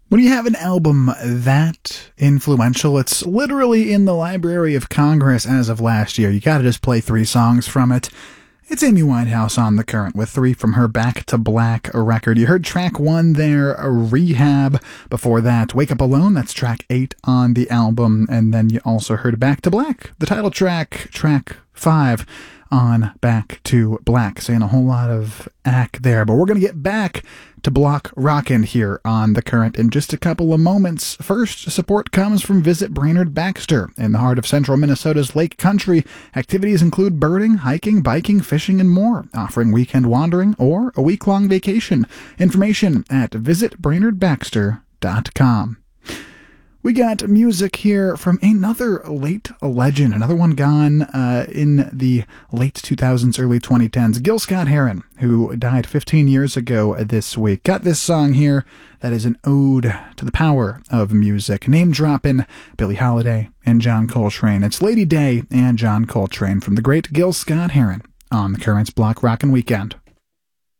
When you have an album that influential, it's literally in the Library of Congress as of last year. You gotta just play 3 songs from it. It's Amy Winehouse on The Current with 3 from her Back to Black record. You heard track 1 there, Rehab. Before that, Wake Up Alone, that's track 8 on the album. And then you also heard Back to Black, the title track, track 5 on Back to Black. Saying a whole lot of ack there, but we're going to get back to block rockin' here on The Current in just a couple of moments. First, support comes from Visit Brainerd Baxter. In the heart of central Minnesota's Lake Country, activities include birding, hiking, biking, fishing, and more, offering weekend wandering or a week-long vacation. Information at visitbrainerdbaxter.com. We got music here from another late legend, another one gone in the late 2000s, early 2010s, Gil Scott-Heron, who died 15 years ago this week. Got this song here that is an ode to the power of music, name-dropping Billie Holiday and John Coltrane. It's Lady Day and John Coltrane from the great Gil Scott-Heron on The Current's Block Rockin' Weekend.